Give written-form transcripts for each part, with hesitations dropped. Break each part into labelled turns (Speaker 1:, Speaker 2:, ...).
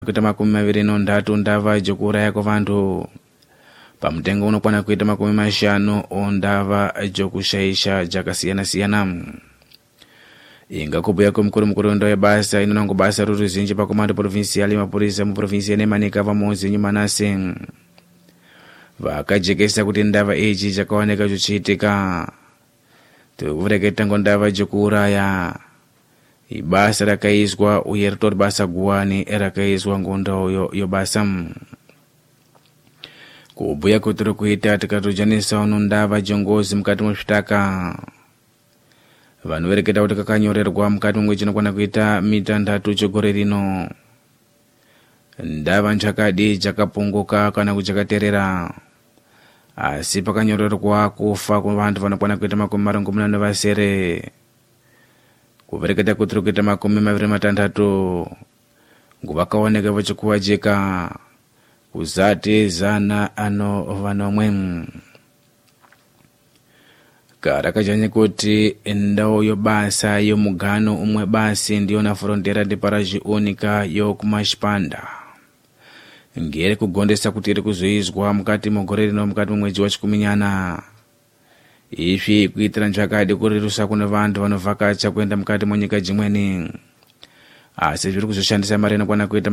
Speaker 1: kuita 23 ndava jokuuraya vantu pamtengo unokwana kuita 50 ndava jokushaisha jakasiyana-siyana. Ingakubhuya kumukuru ndo yebasa inonango basa ruzhinji pakomando provincial mapurisa muprovinsi yeNemanika vamonzi Manase vakajekesa kuti ndava ichi chakaoneka chochiitika. Tikureketa ngondava jokuuraya ibasa rakaizwa uye ritori basa guwani rakaizwa ngondayo yobasa. Kubhuya kuti rikuita tikatojanisa unondava jongozi mukati mwezvitaka. Vanhu vereketa kuti kakanyorerwa mukati momwe chinokwana kuita mita 3 chegore rino. Ndava nchakadi chakapunguka kana kuti chakaterera. Asi pakanyorerwa kufa kuvantu vanokwana kuita 40 vasere. Kuvereketa kuti rikuita 26 nguva kaoneka vachikuwajika kuzati zana ano vanomwe. Karakajanye kuti ndau yobasa yomugano umwe basi ndiyo na frontera de parajiunika yo kumashipanda ngere kugondesa kuti iri kuzoizwa mukati mogore rino mukati momwedzi wachikuminyana. Izvi kuitira nchakadi kurirusa kune vantu vanovhakacha kuenda mukati monyika jimweni. Asi zviri kuzoshandisa mari inokwana kuita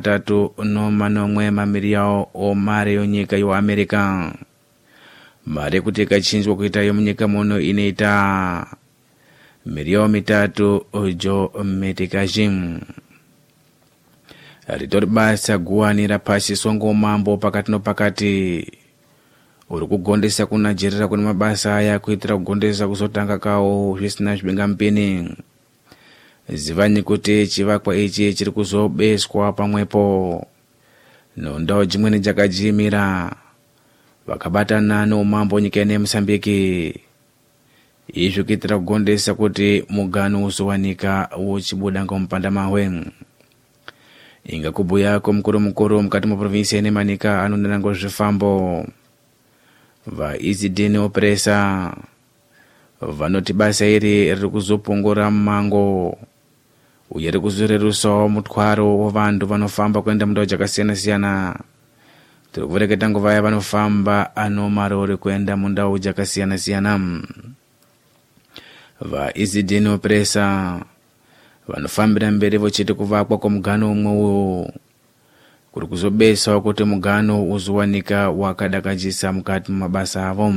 Speaker 1: 30 mamiliyoni omari yonyika yoAmerica. Mari kuti ikachinjwa kuita yomunyika muno inoita miliyoni 3 jo metikajim. Ritori basa guwani rapasiswa ngomambo pakati nopakati. Uri kugondesa kunajerera kune mabasa aya kuitira kugondesa kuzotanga kawo zvisina zvibingamupini. Zivani kuti chivakwa ichi chiri kuzobeswa pamwepo nondau jimweni jakajimira vakabatana nomambo nyika yeMozambique. Izvi kuitira kugondesa kuti mugano uzowanika uchibuda ngompanda mahwe. Ingakubhuya kumukuru mukati muprovinsi yeNemanika anondana ngozvifambo vaizidini operesa vanoti basa iri riri kuzopongora mumango uye riri kuzorerusawo mutwaro wavantu vanofamba kuenda mundau dzakasiyana-siyana. Tikuvereketa nguvaya vanofamba ano marori kuenda mundau dzakasiyana-siyana. Vaizidini operesa vanofambira mberi vochiti kuvakwa kwomugano umwe uwo kuri kuzobesawo kuti mugano uzowanika wakadakajisa mukati mumabasa avo.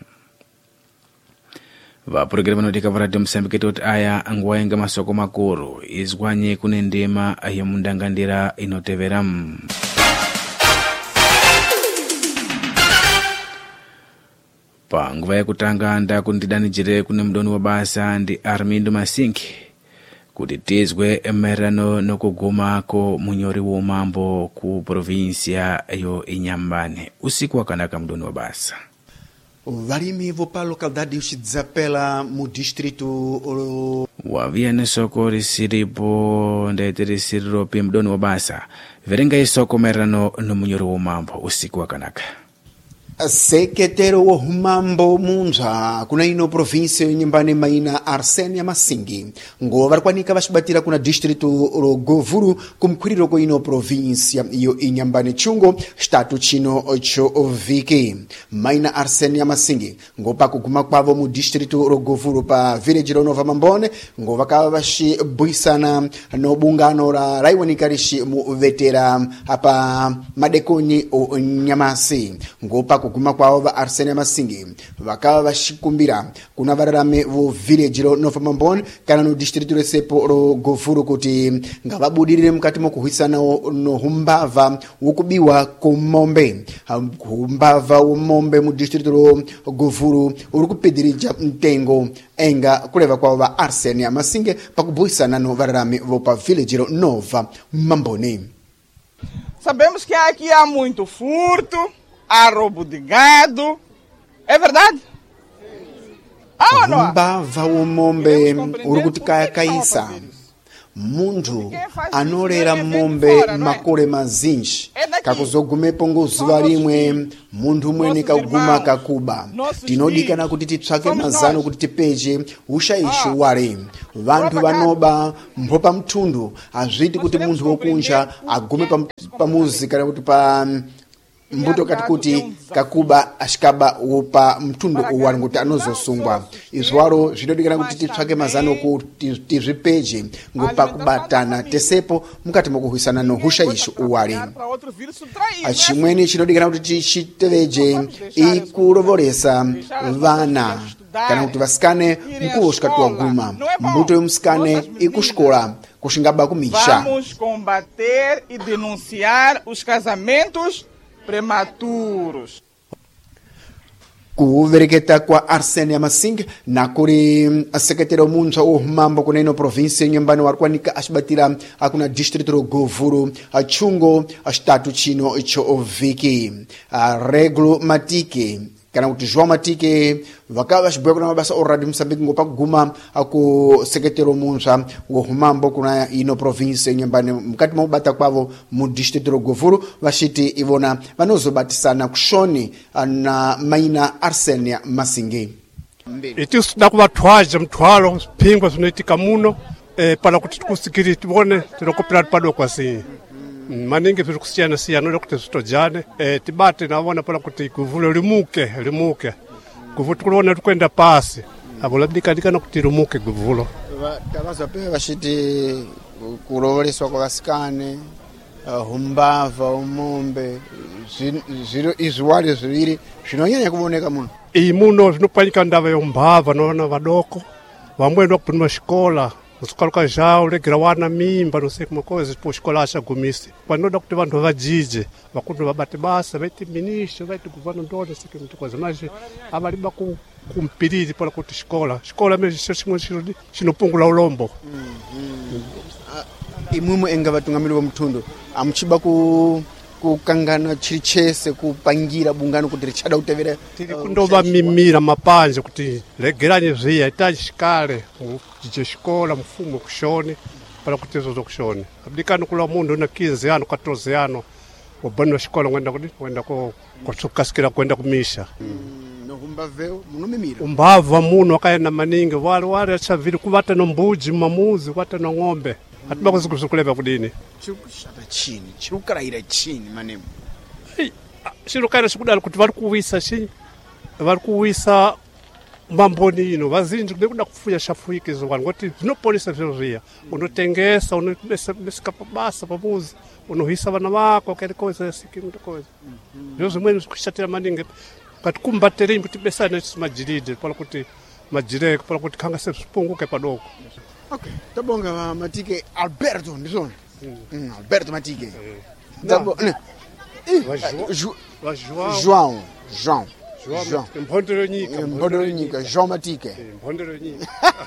Speaker 1: Vapurukiri vanodika varati Mozambique kuti aya nguva yenga masoko makuru izwanye kune ndima yemundangandira inotevera. Panguva yekutanga ndakundidanidzire kune mudoni wabasa ndi Armindo Masinki kuti tizwe maererano nokugumako munyori womambo ku provinsia yo Inhambane. Usiku wakanaka mudoni wabasa.
Speaker 2: Varimi vo pa localidade Chidzapela mu distrito
Speaker 1: wavia nesoko risiripo ndaite risiriropi mudoni wabasa. Verenga isoko maererano nomunyori womambo usiku wakanaka.
Speaker 2: Sekretero wa humambo munza kuna ino provinsia Inhambane maina Arsenia Masingi ngo varikwanika vachibatira kuna distrito ro Govuru kumkwiriro ko ino provinsia iyo Inhambane chungo statu chino cho viki maina Arsenia Masingi ngo pakuguma kwavo mu distrito ro Govuru pa village ro Nova Mambone ngo vakava vachibwisana no bungano ra raiwanika rishi mu vetera apa madekoni o Nyamasi ngo kuguma kwavo va Arsenia Masingi vakava vachikumbira kuna vararame vo village ro Nova Mambone kana no distrito resepo ro Govuru kuti ngavabudirire mukati mokuhwisana no humbava wokubiwa komombe. Humbava womombe mu distrito ro Govuru uri kupedirija mtengo enga kuleva kwavo va Arsenia Masingi pakubwisana no vararame vo pa village ro Nova Mambone.
Speaker 3: Sabemos que aqui há muito furto, há roubo de gado. É verdade? Ah, não?
Speaker 2: Humbava womombe uri kutikaya kaisa. Mundu anorera mombe makore mazinji kakuzogumepo ngozuva limwe munthu umweni kaguma kakuba tinodikana kuti titsvake mazano kuti tipeje ushayishi wale vanthu vanoba mphopa mthundu azviti kuti munthu wokunja agume pamuzi kana kuti pa mbuto kati kuti kakuba ashikaba wopa mthundu uwali kuti anozosungwa izwaro zvinodikana kuti titsvake mazano kuti tizvipeje ngopakubatana tesepo mukati mokuhwisana nohushayishi uwali chimweni chinodikana kuti tichiteveje ikurovolesa vana kana kuti vasikane mkuwo xikati waguma mbuto yomusikane ikuxikola kuxingaba kumisha.
Speaker 3: Vamos combater e denunciar os casamentos prematuros.
Speaker 2: Kuvereketa kwa Arsenia Masing na kuri sekretari omuntha ohumambo kuna ino provinsi nyumbani warikwanika axibatira akuna distrito ro Govuru achungo axitatu chino icho oviki Regulo Matike kana kuti João Matike vakava xibweka kuna mabasa oradi Moçambique ngopakuguma aku sekretari omuntha ohumambo kuna ino provinsi nyumbani mukati mobata kwavo mu distrito ro Govuru vaxiti ivona vanozobatisana kuxoni na maina Arsenia Masingi.
Speaker 4: Itiso da kuvathwaja mthwalo phingwa zvinoitika muno para kuti tikusikiri tione tinokopera padoko assim maningi zviri kusiyana-siyana noda kuti zvitojane tibate navona para kuti guvulo limuke guvulo tikuona tikuenda pasi avo labidikadikana kuti limuke guvulo
Speaker 2: tavazopewa vaxiti kurovoleswa kwa vasikane humbava umombe izviwali zviviri zvinonyanya kuoneka muno
Speaker 4: iyi muno zvinopanyika ndava yombava novana vadoko vamweni vakupinwa xikola usikaluka zhawo legera wana mimba nosei kumakozi po xikola axagumisi panoda kuti vanhu vajije vakuti vabate basa vaiti ministro vaiti guvano ndona sekemtikozi mas avaliba kumpiriri para kuti xikola mesmo ximwe xinopungula ulombo.
Speaker 2: Imwimwe enga vatungamiri vomthundu amuchiba kukangana chiri chese kupangira bungano kuti richada kutevera
Speaker 4: tiri kundova mimira mapanje kuti legeranye zviya itaji xikale mujije xikola mfumo kuxoni para kuti izozo kuxoni abdikani kula munhu na 15 ano 14 ano wabaniwa xikola kwenda kusukasikira kwenda kumisha
Speaker 2: nohumbaveu munomimira
Speaker 4: umbava munhu akaenda maningi wali achaviri kuvata nombuji mamuzi kuvata na ng'ombe hatiba kuzikuzikuleva kudini
Speaker 2: chikushata chini chirukaraira chini manemu
Speaker 4: chirukaira chikudala kuti vari kuwisa mamboni ino vazinji kuda kufuya xafuika izowani ngoti zvinoponesa zviro zviya unotengesa unobesika pabasa pamuzi unohwisa vana vako kairi koisa yasikimtokoza zviro zvimweni zvikushatira maningi kati kumbaterei kuti besane majiride pala kuti majireko pala kuti khanga sezvipunguke padoko.
Speaker 2: Okay, tabonga Matike Alberto ndizona. Alberto Matike. João. Mbondero nyika João Matike.
Speaker 4: Mbondero nyika.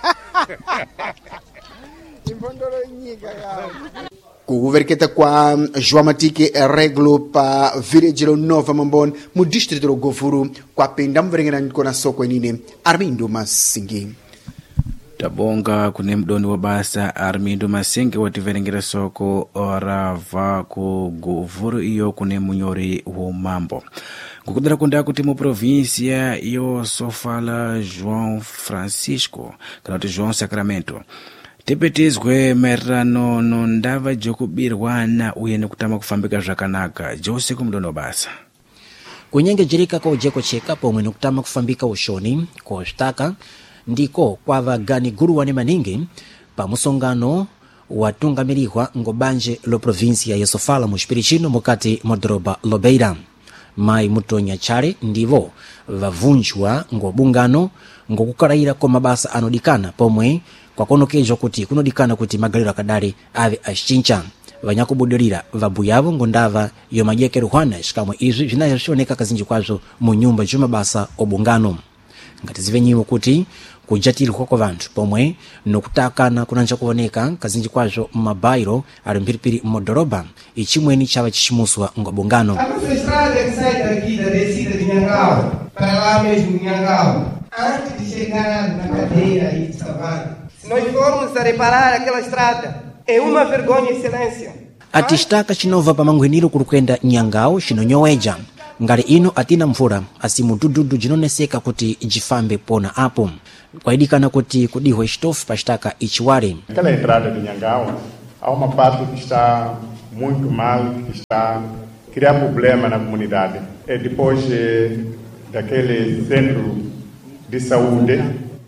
Speaker 2: Mbondero nyika. Kuvereketa kwa João Matike Regulo pa village lo Nova Mamboni mu district lo Govuru kwa penda mverengera nkona soko enine Armindo Masingi.
Speaker 1: Tabonga kune mdoni wa basa Armindo Masingi wativerengera soko orava ku Govuru iyo kune munyori wa mambo kukudara kunda kuti mu província yo sofala João Francisco kana kuti João Sacramento tipetizwe maererano nondava jokubirwana uye nekutama kufambika zvakanaka Jose kumdono basa
Speaker 5: kunyengejereka kojeko cheka pomwe nekutama kufambika ushoni kozvitaka ndiko kwava gani guru wane maningi pamusongano watungamirirwa ngobanje lo provincia ya Sofala mu xipiri chino mukati modoroba Lobeira mai mutonya chale ndivo vavunjwa ngobungano ngokukalaira kwa mabasa anodikana pomwe kwakonokezwa kuti kunodikana kuti magaliro akadali ave axincha vanyakubudulira vabuyavo ngondava yomajekeruhwana xikamwe izvi zvinazvioneka kazinji kwazvo mu nyumba zomabasa obungano ngati zivenyiwo kuti kujatilwa kwa vantu pomwe nokutakana kunanja kuoneka kazinji kwazvo mabairo ali mphiripiri modoroba ichimweni chava chichimuswa ngobungano.
Speaker 6: A estrada que sai daqui da descida de Nhangau para lá mesmo Nhangau antes de chegar na cadeia de Savana. Se nós formos a reparar aquela estrada, é uma vergonha, excelência.
Speaker 5: ati xitaka cinova pa mankhweniro kuli kuyenda nyangawo cinonyoweja ngati ino atina mvula asimudududu cinoneseka kuti cifambe pona apo kwayidikana kuti kudihwa xitofu pa xitaka iciwale.
Speaker 7: Aquela entrada de Nhangao, há uma parte que está muito mal, que está a criar problema na comunidade. É depois daquele centro de saúde.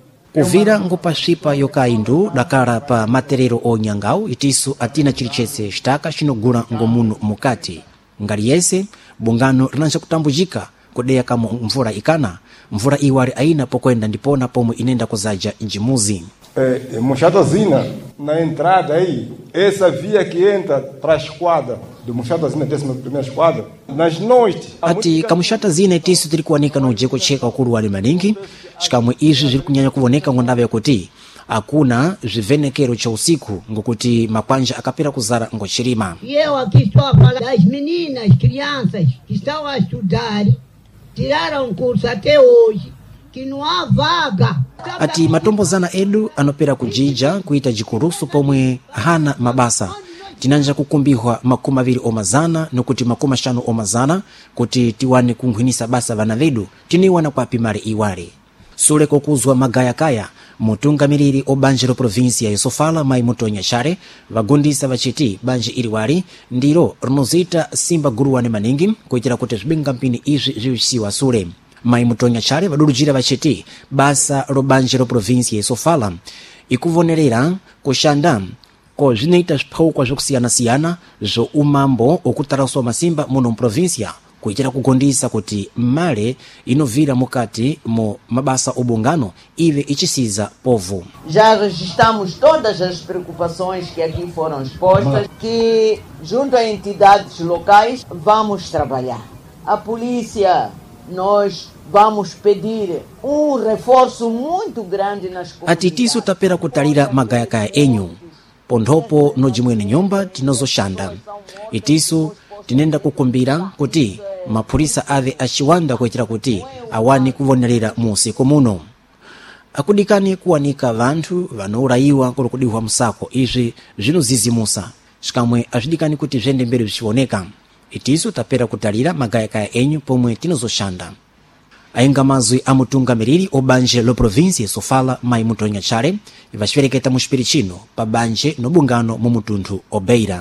Speaker 5: Kuvira ngopasvipa yokaindu dakara pa materero o Nhangao itiso atina chilichese xitaka cinogula ngomuno mukati ngati yese bungano linanca kutambujika kudeya kama mvula ikana mvula iwali aina pokwenda ndipona pomwe inenda kuzaja njimuzi.
Speaker 8: Muxatazina, na entrada aí, essa via que entra para a esquadra do Muxatazina, 11ª esquadra, nas noites...
Speaker 5: Ati kamuxatazina itiso tiri kuwanika no ujeko cheka ukulu wali maningi, xikamwe izi ziri kunyanya kuwoneka ngondava yakuti akuna zvivenekero cha usiku ngokuti makwanja akapera kuzara ngochirima.
Speaker 9: Eu aqui estou a falar das meninas, crianças que estão a estudar, tiraram curso até hoje, que não há vaga.
Speaker 5: Ati matombozana edu anopera kujija kuita jikurusu pomwe hana mabasa. Tinanja kukumbihwa 20 omazana nokuti 50 omazana kuti tiwane kunkhwinisa basa vana vedu tiniwana kwa pimari iwale. Sule kokuzwa magaya kaya mutungamiriri o banje lo provinsia ya Sofala mai Mutonya Chare vagundisa vachiti banje iliwali ndilo rinozita Simba Guruwane Maningi kuitira kuti zibinga mpini izi ziwisiwa sule. Mai Mutonya Chare vadulujira vachiti basa lo banje lo provinsia ya Sofala ikuvonerera kushanda ko zinaita ziphaukwa zokusiyana-siyana zo umambo okutaraswa masimba muno provinsia kuitira kugondisa kuti male inovira mukati mo mabasa obungano ive ichisiza povo.
Speaker 10: Já registramos todas as preocupações que aqui foram expostas, que junto a entidades locais vamos trabalhar. A polícia, nós vamos pedir reforço muito grande nas comunidades.
Speaker 5: Atitiso tapera kutalira magaya kaya enyu pondhopo no jimwene nyumba tinozoshanda. Itiso tinenda kukumbira kuti mapulisa ave achiwanda kuitira kuti awani kuvonerera musiku muno. Akudikani kuwanika vanthu vanourayiwa kuli kudihwa msako izi zinozizimusa xikamwe azidikani kuti zende mbere vichiwoneka. Itiso tapera kutalira magaya kaya enyu pomwe tinozoshanda. Ainga mazwi amutungamiriri o banje lo provinsia ya Sofala mai Mutonya Chare vachipereketa muxipirichino pa banje no bungano mu mutunthu obeira.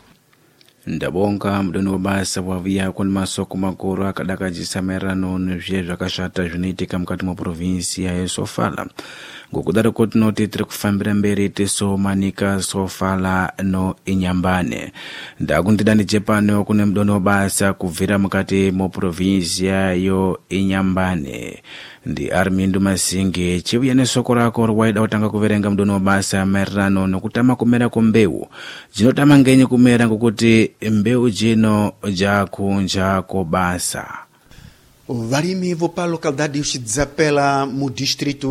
Speaker 1: Ndabonga mdoni wa basa wavia kuni masoko makuru akadaka jisamerano nivye zvakashata zvinoitika mukati mwa provinsia ya Sofala. Ngokudaro kuti noti tiri kufambira mberi tisomanika Sofala no Inyambane. Ndakundidani Japano kune mdoni wa basa kuvira mukati mwa provinsia yo Inyambane. Ndi Armindo Masinge chivuya nesoko rako rwaida utanga kuverenga mdoni wa basa maererano nokutama kumera kumbewu. Jinotama ngenye kumera ngokuti mbewu jino jakunja kobasa.
Speaker 2: Valimi vopa localidade Uxidzapela mu distrito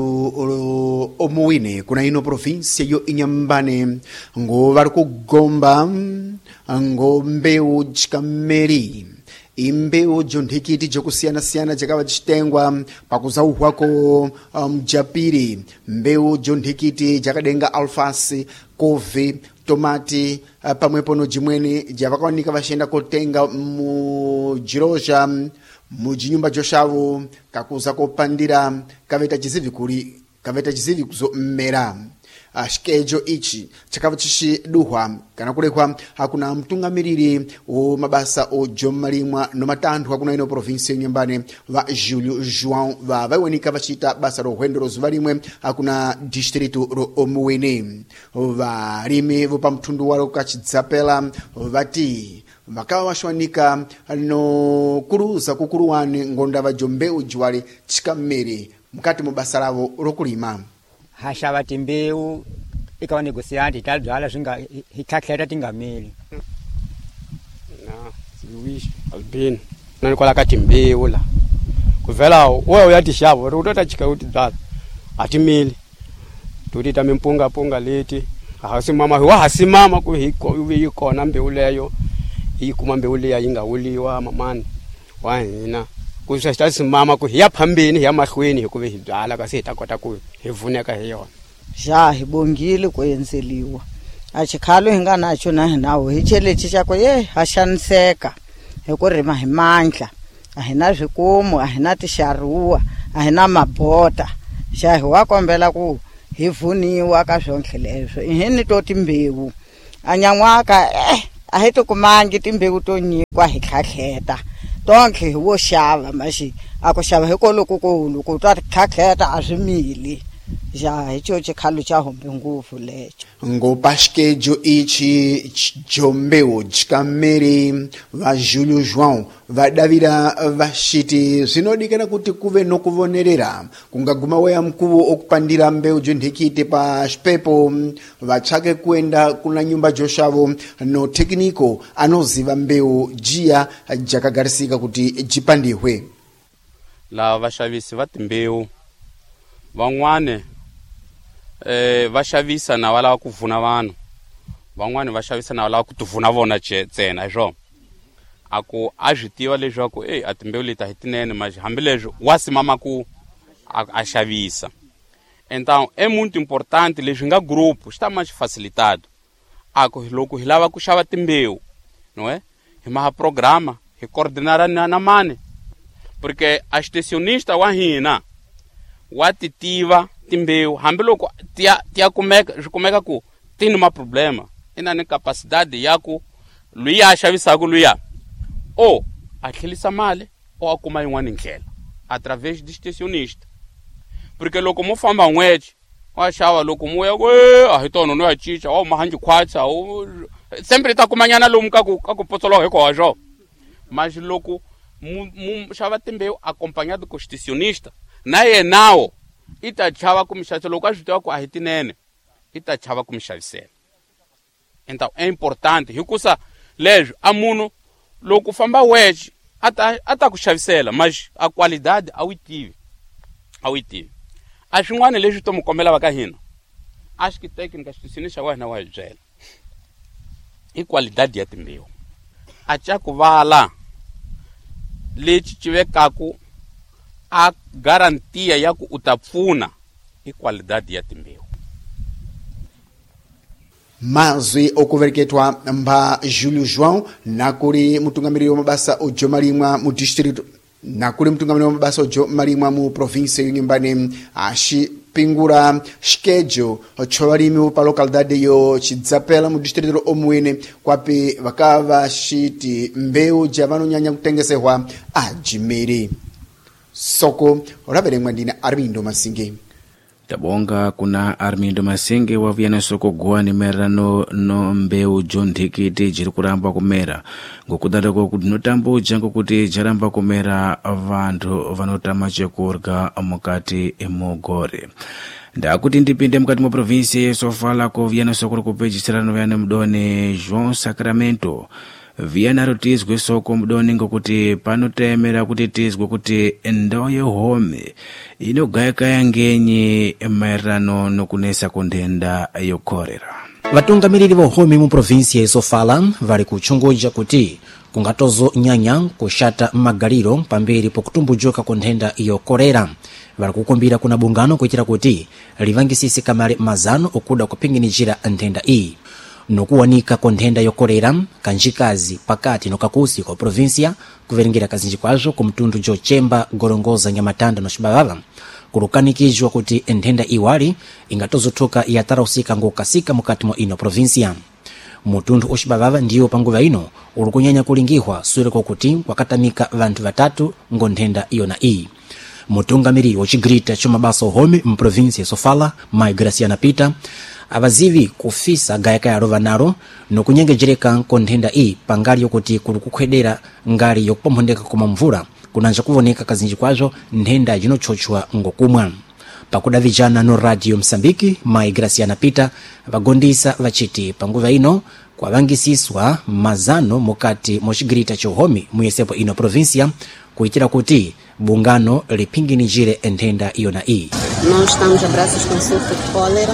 Speaker 2: Omoine kuna ino província yo Inhambane ngo vari kugomba ngo mbewu jikameri imbewu jonthekiti jokusiyana-siyana jakava jitengwa pakuzauhwako mjapiri mbewu jonthekiti jakadenga alfasi kove tomati pamwepo no jimwene javakawanika vaxenda kotenga mu jiroja mujinyumba joxavo kakuza kopandira kaveta chizivi kuzo mmera xikejo ichi chakava chixiduhwa kana kulekwa hakuna mtungamiriri o mabasa o jomalimwa no matanthu hakuna ino provinsia Inhambane va Júlio João vaiwenika vachita basa ro hwendo rozuva limwe hakuna distrito ro Omuwene valimi vopa mtundu walo kachidzapela vati vakava vaxwanika no kuruza kukuruwani ngonda vajombeu jiwali chikamere mukati mubasa lavo rokulima.
Speaker 11: Hashava timbeu ikawa negociante taldzala zvinga hitakleta tingameli
Speaker 4: na siwishi albino nani kwala kati mbeu la kuvela wewe uyati shavo rutota chika uti dzala atimili tuti tamimpunga punga leti hasimama wa hasimama ku ikona mbeu leyo ikuma mbeu leya ingawuliwa mamani wahina kusasimama ku hiya phambeni hiya mahlweni hikuve hibyala kasi hitakota ku hivuneka hiyona
Speaker 10: já hibongile kuyenzeliwa
Speaker 12: a xikhalo hi nga naxo na hinawo hi cheleti xa ku ha xaniseka hi ku rima hi mandla a hi na swikomu a hi na tixaruwa a hi na mabota xa hi wa kombela ku hi vuniwa ka swontlhe leswo i hini to timbewu a nyan'waka a hi tikumangi timbewu to nyikwa hi tlhatlheta tontlhe hi wo xava maxi a ku xava hi ko lokukulu ku twa tlhatlheta a swi mili ja hi cho xikhalo xa hombe ngopfu lecho
Speaker 2: ngopasquejo ichi jombewo jikameri va Júlio João vadavira vaxiti zvinodikana kuti kuve nokuvonerera kungaguma weya mkuvo okupandira mbeu jonthekite pa xipepo vatsvake kuenda kuna nyumba joxavo no tekniko anoziva mbeu jiya jakagarisika kuti jipandihwe
Speaker 13: lava vaxavisi va timbewu van'wana va xavisa na va lava ku vuna vanhu van'wana va xavisa na va lava ku tivuna vona ntsena hi swona a ku a swi tiva leswaku a timbewu leti a hi tinene mas hambileswi wa simama ku a xavisa então é muito importante leswi nga grupo xi ta ma xi facilitado a ku loko hi lava ku xava timbewu não é hi maha programa hi coordinara na mani porque a estacionista wa hina wa titiva timbewu hambiloko tiya kumeka ku tini ma problema ina ni capacidade ya ku luyi a xavisaka luya a tlhelisa mali a kuma yin'wana ndlela através de estacionista porque loko mo famba n'weche wa xava loko mo ya a hi tona no ya cica ma hanji khwatsa sempre ta kumanyana lomu ka ku potsologa hikwaswo mas loko mu xava timbewu acompanhado com estacionista na yenawo i ta chava ku mi xavisela loko a swi tiva ku a hi tinene i ta chava ku mi xavisela então é importante hikusa leswo a munhu loko famba weche a ta ku xavisela mas a qualidade a wu tivi a swin'wana leswi to mu kombela va ka hina a xi técnica xisinisa wa hina wa hi byela i qualidade ya timbewu a ca ku vala lexi civekaku a garantia ya ku u ta pfuna i qualidade ya timbewu
Speaker 2: mazwi okuvereketwa mba Júlio João nakuli mutungamiriri wa mabasa ojo malimwa mu distrito nakuli mutungamiriri wa mabasa ojo malimwa mu province yonyumbani axipingura xikejo chovalimi pa localidade yo chidzapela mu distrito omwene kwapi vakava xiti mbeu ja vanonyanya kutengesehwa ajimeri soko raverengwa ndina Armindo Masinge
Speaker 1: tabonga kuna Armindo Masinge wavyana soko guwani merano no mbeu jonthekite jiri kuramba kumera ngokudaroko kuti notambuja ngokuti jaramba kumera vantu vanotama chekurya mukati emugore ndakuti ndipinde mukati mwa provinsi yesofala ko vyana soko kupechisirano vyana mdone João Sacramento vyana rotizwe soko mdoni ngokuti panotemera kuti tizwe kuti ndau yehome inogayika yangenye maererano nokunesa kundenda yokorera
Speaker 5: vatungamiriri vohome mu provinsi yesofala vari kuchunguja kuti kungatozo nyanya kushata magaliro pamberi pokutumbujuka kunthenda yokorera vari kukumbira kuna bungano kuitira kuti livangisisi kamale mazano okuda kupinginijira nthenda iyi nokuwanika konthenda yokorera kanjikazi pakati nokakusi kwa provinsia kuverengera kazinji kwazo kumtundu jochemba gorongoza nyamatanda no xibavava kulukanikijwa kuti nthenda iwali ingatozothuka yatarahusika ngokasika mukati mwa ino provinsia mutundu oxibavava ndiyo panguva ino uli kunyanya kulingihwa sule kokuti kwakatamika vanthu vatatu ngonthenda iyona iyi mutungamiriri wocigrita comabasa ohome mprovinsia yesofala Mai Graciana Pita avazivi kufisa gayaka ya rova naro nokunyengejereka konthenda iyi pangali yokuti kuli kukhwedera ngali yokupamphondeka koma mvula kunanja kuvoneka kazinji kwazo nthenda jinotchotchwa ngokumwa pakuda vijana no radio Msambiki Mai Graciana Pita vagondisa vachiti panguva ino kwavangisiswa mazano mukati moxigirita chohomi muyesepo ino provinsia kuitira kuti bungano lipinginijire nthenda iyona iyi.
Speaker 14: Nós estamos a braços com surto de cólera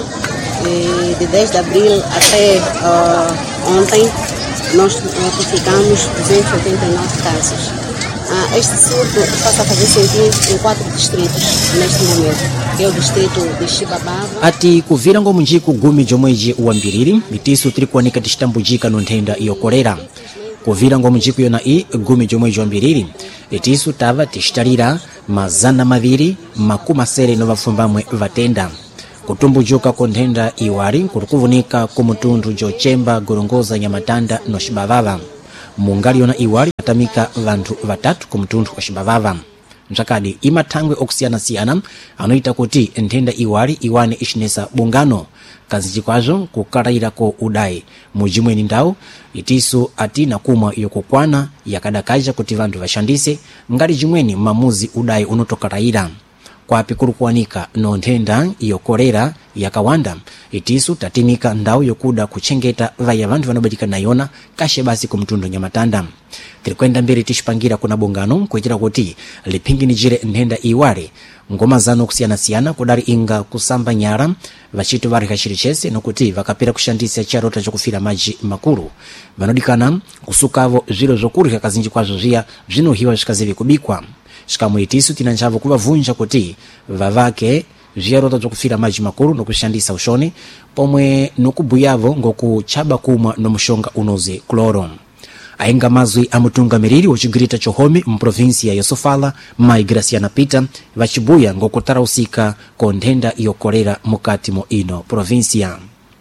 Speaker 14: e de 10 de abril até ontem nós notificamos 289 casos. Este surto passa a fazer sentido em 4 distritos neste momento, que é o distrito de Xibabava.
Speaker 5: Ati kuvira ngomunjiku gumi jomweji uambiriri itisu trikuanika tistambujika nonthenda yokorera. Kuvira ngomunjiku yona gumi jomweji uambiriri itisu tava tishtalira mazana maviri makumasere no vafumbamwe vatenda. Kutumbujuka konthenda iwali kurikuvunika kumutundu jochemba gorongoza Nyamatanda no Xibabava. Mungali yona iwali atamika vantu vatatu kumutundu wa Xibabava. Mzakadi imathangwe okusiyana-siyana anoita kuti nthenda iwali iwane ishinesa bungano kazinji kwazo kukarayirako udai mujimweni ndawo itiso ati nakumwa yokukwana yakadakaja kuti vantu vashandise ngali jimweni mamuzi udai unotokarayira kwapi kurukuwanika no nthenda yokorera yakawanda itiso tatimika ndawo yokuda kuchengeta vaya vantu vanobadika nayona kashe basi kumtundu Nyamatanda. Tirikwenda mbere tishipangira kuna bungano kuitira kuti liphinginijire nthenda iwali ngoma zano kusiyana-siyana kudari inga kusamba nyara vachitu vari kachirichese nokuti vakapera kushandisa charota chokufira maji makuru vanodikana kusukavo zviro zokurya kazinji kwazo zviya zvinohiwa zvikazivi kubikwa shikamwe itisu tinanjavo kuvavunja kuti vavake zviarota zokufira maji makuru nokushandisa ushoni pomwe nokubuyavo ngokuchaba kumwa nomushonga unoze kloro. Ainga mazwi amutungamiriri wachigirita chohome mprovinsia ya Sofala Mai Graciana Pita vachibuya ngokutarausika konthenda yokorera mukati mo ino provinsia.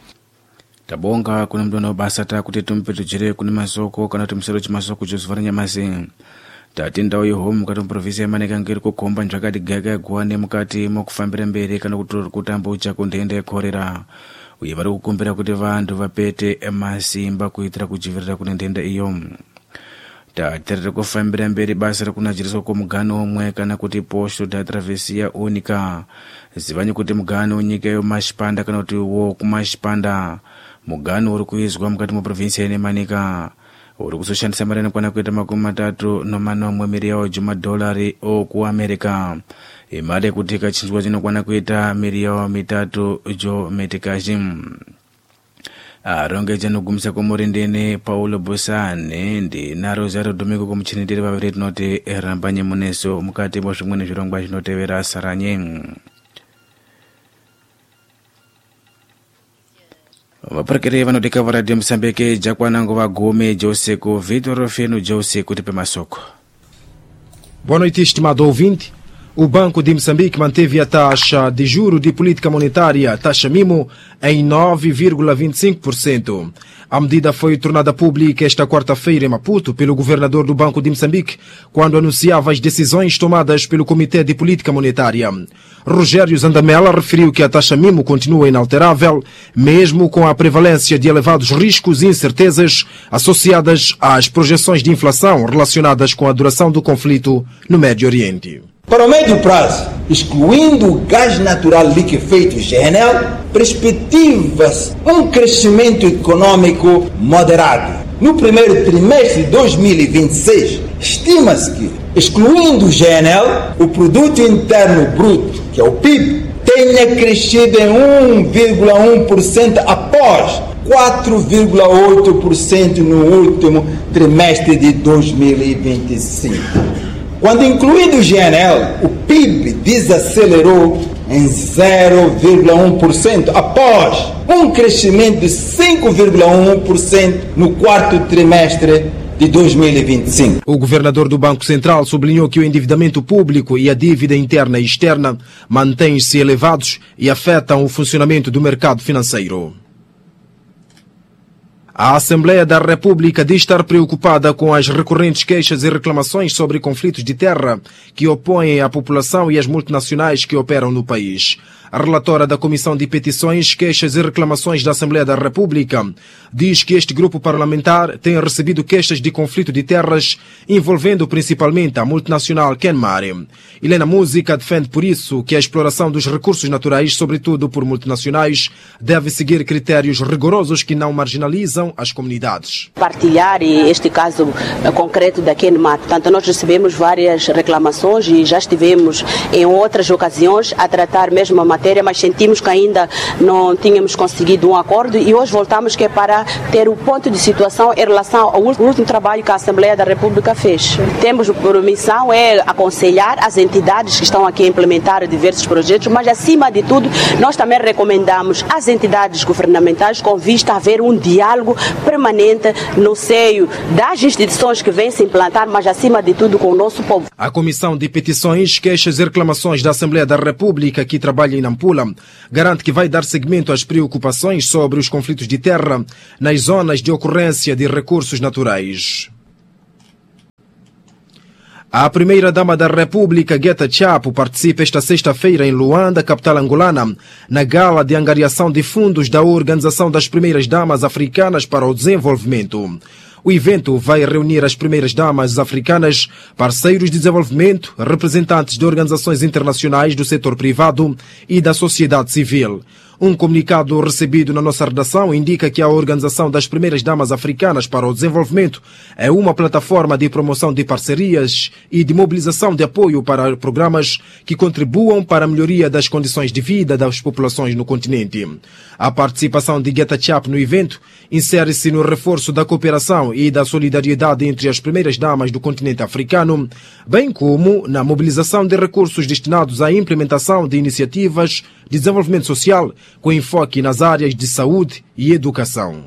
Speaker 1: Tabonga kuna mdona basa ta kuti tumpe tujire kuni masoko kana tumsero chimasoko chozivara nyamasi. Tati ndawo yohome mukati mprovinsia maneka ngiri kukomba njakati gaga guwane mukati mokufambira mbere kana kutambucha konthenda yokorera. Uye vari kukumbira kuti vantu vapete masimba kuitira kudzivirira kune nthenda iyo. Tatarira kufambira mberi basa rikunajiriswa kumugano omwe kana kuti posto da travessia única. Zivanye kuti mugano nyika yo Maxipanda kana kuti wo kumaxipanda mugano uri kuizwa mukati mu provinsia ine Manika. Uri kusoshandisa mari anokwana kuita $3.9 miliyoni $3 oku America. Imade kuti kachinjwa chinokwana kuita miliyoni 3 metikaji. Aronge janogumisa komurindene Paulo Bosane ndi na Rosario Domingo komuchinitiri vaviri tinoti Rambanye Muneso mukati mwa zvimweni zvirongwa zvinotevera Saranye. Vaparekere vanodika va Radio Msambeke jakwanango vagome Jose ku Vitor Feno Jose kuti pe masoko.
Speaker 15: Boa noite, estimado ouvinte. O Banco de Moçambique manteve a taxa de juro de política monetária, taxa MIMO, em 9,25%. A medida foi tornada pública esta quarta-feira em Maputo pelo governador do Banco de Moçambique, quando anunciava as decisões tomadas pelo Comitê de Política Monetária. Rogério Zandamela referiu que a taxa MIMO continua inalterável, mesmo com a prevalência de elevados riscos e incertezas associadas às projeções de inflação relacionadas com a duração do conflito no Médio Oriente.
Speaker 16: Para o médio prazo, excluindo o gás natural liquefeito GNL, perspectiva-se crescimento econômico moderado. No primeiro trimestre de 2026, estima-se que, excluindo o GNL, o Produto Interno Bruto, que é o PIB, tenha crescido em 1,1% após 4,8% no último trimestre de 2025. Quando incluído o GNL, o PIB desacelerou em 0,1% após crescimento de 5,1% no quarto trimestre de 2025.
Speaker 15: O governador do Banco Central sublinhou que o endividamento público e a dívida interna e externa mantêm-se elevados e afetam o funcionamento do mercado financeiro. A Assembleia da República diz estar preocupada com as recorrentes queixas e reclamações sobre conflitos de terra que opõem a população e as multinacionais que operam no país. A relatora da Comissão de Petições, Queixas e Reclamações da Assembleia da República diz que este grupo parlamentar tem recebido queixas de conflito de terras envolvendo principalmente a multinacional Kenmare. Helena Música defende por isso que a exploração dos recursos naturais, sobretudo por multinacionais, deve seguir critérios rigorosos que não marginalizam as comunidades.
Speaker 17: Partilhar este caso concreto da Kenmare. Portanto, nós recebemos várias reclamações e já estivemos em outras ocasiões a tratar mesmo a matéria matéria, mas sentimos que ainda não tínhamos conseguido um acordo e hoje voltamos que é para ter o ponto de situação em relação ao último trabalho que a Assembleia da República fez. Temos por missão aconselhar as entidades que estão aqui a implementar diversos projetos, mas acima de tudo nós também recomendamos às entidades governamentais com vista a haver um diálogo permanente no seio das instituições que vêm se implantar, mas acima de tudo com o nosso povo.
Speaker 15: A Comissão de Petições, Queixas e Reclamações da Assembleia da República, que trabalha em Nampula, garante que vai dar seguimento às preocupações sobre os conflitos de terra nas zonas de ocorrência de recursos naturais. A primeira-dama da República, Guetta Chapo, participa esta sexta-feira em Luanda, capital angolana, na gala de angariação de fundos da Organização das Primeiras Damas Africanas para o Desenvolvimento. O evento vai reunir as primeiras damas africanas, parceiros de desenvolvimento, representantes de organizações internacionais do setor privado e da sociedade civil. Um comunicado recebido na nossa redação indica que a Organização das Primeiras Damas Africanas para o Desenvolvimento é uma plataforma de promoção de parcerias e de mobilização de apoio para programas que contribuam para a melhoria das condições de vida das populações no continente. A participação de Guetta Chapo no evento insere-se no reforço da cooperação e da solidariedade entre as primeiras damas do continente africano, bem como na mobilização de recursos destinados à implementação de iniciativas de desenvolvimento social com enfoque nas áreas de saúde e educação.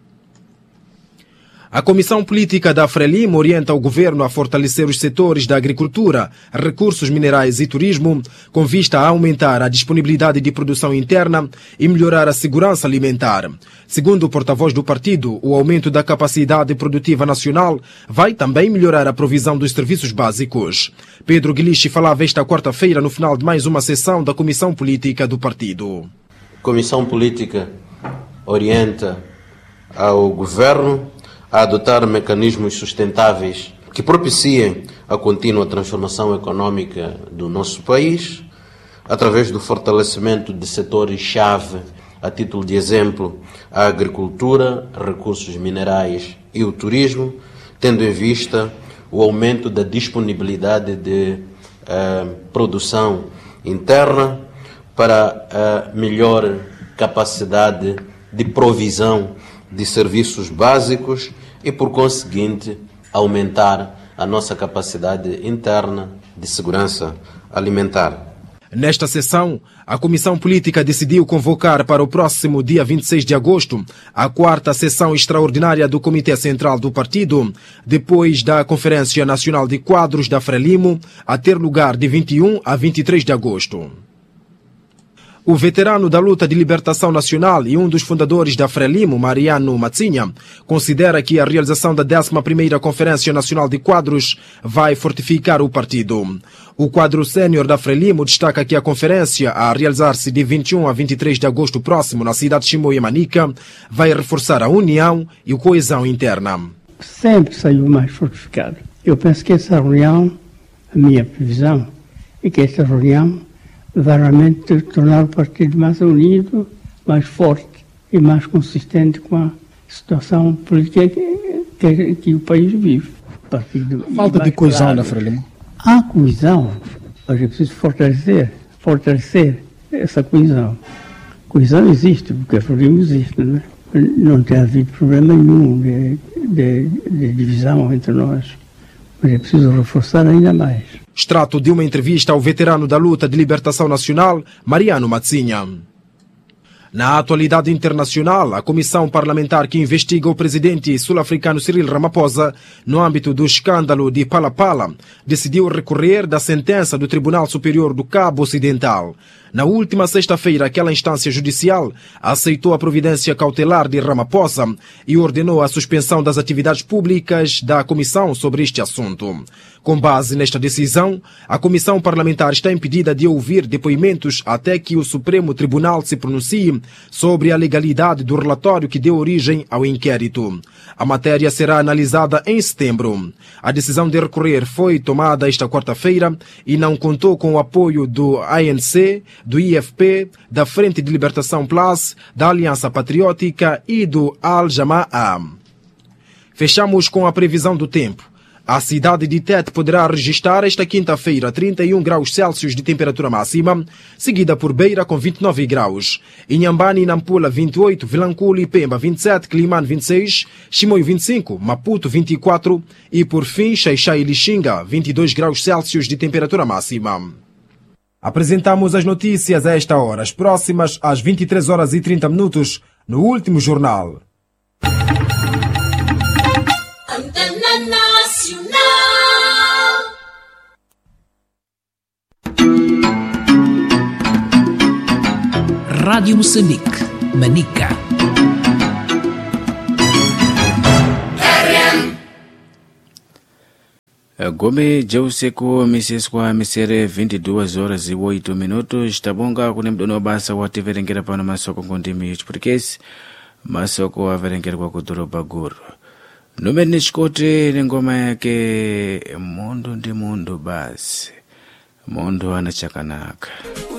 Speaker 15: A Comissão Política da Frelimo orienta o governo a fortalecer os setores da agricultura, recursos minerais e turismo, com vista a aumentar a disponibilidade de produção interna e melhorar a segurança alimentar. Segundo o porta-voz do partido, o aumento da capacidade produtiva nacional vai também melhorar a provisão dos serviços básicos. Pedro Guilichi falava esta quarta-feira no final de mais uma sessão da Comissão Política do partido.
Speaker 18: A Comissão Política orienta ao governo a adotar mecanismos sustentáveis que propiciem a contínua transformação econômica do nosso país, através do fortalecimento de setores-chave, a título de exemplo, a agricultura, recursos minerais e o turismo, tendo em vista o aumento da disponibilidade de produção interna para a melhor capacidade de provisão de serviços básicos e, por conseguinte, aumentar a nossa capacidade interna de segurança alimentar.
Speaker 15: Nesta sessão, a Comissão Política decidiu convocar para o próximo dia 26 de agosto a quarta sessão extraordinária do Comitê Central do Partido, depois da Conferência Nacional de Quadros da Frelimo, a ter lugar de 21 a 23 de agosto. O veterano da luta de libertação nacional e um dos fundadores da Frelimo, Mariano Matsinha, considera que a realização da 11ª Conferência Nacional de Quadros vai fortificar o partido. O quadro sénior da Frelimo destaca que a conferência, a realizar-se de 21 a 23 de agosto próximo na cidade de Chimoio e Manica, vai reforçar a união e a coesão interna.
Speaker 19: Sempre saiu mais fortificado. Eu penso que essa reunião, a minha previsão, é que esta reunião vai realmente tornar o partido mais unido, mais forte e mais consistente com a situação política que o país vive.
Speaker 20: Falta de coesão na Frelimo?
Speaker 19: Há coesão, mas é preciso fortalecer essa coesão. Coesão existe, porque a Frelimo existe, não é? Não tem havido problema nenhum de divisão entre nós, mas é preciso reforçar ainda mais.
Speaker 15: Extrato de uma entrevista ao veterano da luta de libertação nacional, Mariano Matsinha. Na atualidade internacional, a comissão parlamentar que investiga o presidente sul-africano Cyril Ramaphosa no âmbito do escândalo de Palapala decidiu recorrer da sentença do Tribunal Superior do Cabo Ocidental. Na última sexta-feira, aquela instância judicial aceitou a providência cautelar de Ramaphosa e ordenou a suspensão das atividades públicas da comissão sobre este assunto. Com base nesta decisão, a comissão parlamentar está impedida de ouvir depoimentos até que o Supremo Tribunal se pronuncie sobre a legalidade do relatório que deu origem ao inquérito. A matéria será analisada em setembro. A decisão de recorrer foi tomada esta quarta-feira e não contou com o apoio do ANC, do IFP, da Frente de Libertação Plus, da Aliança Patriótica e do Al-Jama'a. Fechamos com a previsão do tempo. A cidade de Tete poderá registrar esta quinta-feira 31 graus Celsius de temperatura máxima, seguida por Beira com 29 graus. Inhambane e Nampula 28, Vilanculo e Pemba 27, Climane 26, Chimoio 25, Maputo 24 e por fim Xai-Xai e Lixinga 22 graus Celsius de temperatura máxima. Apresentamos as notícias a esta hora, as próximas às 23 horas e 30 minutos no último jornal.
Speaker 21: Rádio Moçambique, Manica.
Speaker 1: Gome ja usiku miseswa misere 22 horas e 8 minutos. Tabonga kune mdono basa wativerengera pano masoko ngondimi chiputikesi masoko averengera kwa kudoroba guru. Numeni nishikote ni ngoma yake Mundu ndi mundu basi. Mundu anachakanaka.